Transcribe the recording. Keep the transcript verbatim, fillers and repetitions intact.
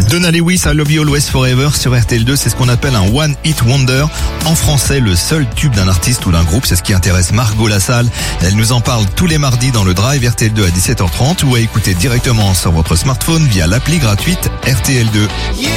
Donna Lewis, I Love You Always Forever sur R T L deux, c'est ce qu'on appelle un One Hit Wonder. En français, le seul tube d'un artiste ou d'un groupe, c'est ce qui intéresse Margot Lassalle. Elle nous en parle tous les mardis dans le Drive R T L deux à dix-sept heures trente ou à écouter directement sur votre smartphone via l'appli gratuite R T L deux. Yeah.